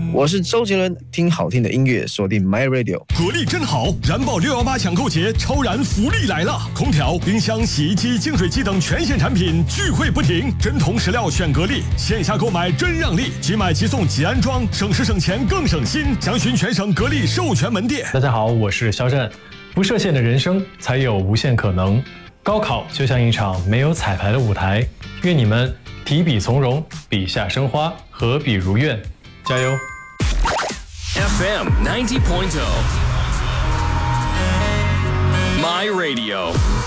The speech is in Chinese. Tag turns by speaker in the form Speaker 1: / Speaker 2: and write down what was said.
Speaker 1: 我是周杰伦，听好听的音乐，锁定 My Radio。
Speaker 2: 格力真好，燃爆618抢购节，超燃福利来了！空调、冰箱、洗衣机、净水机等全线产品聚会不停，真铜实料选格力，线下购买真让利，即买即送即安装，省时省钱更省心。详询全省格力授权门店。
Speaker 3: 大家好，我是肖战。不设限的人生才有无限可能。高考就像一场没有彩排的舞台，愿你们提笔从容，笔下生花，合笔如愿，加油！
Speaker 4: FM 90.0 My Radio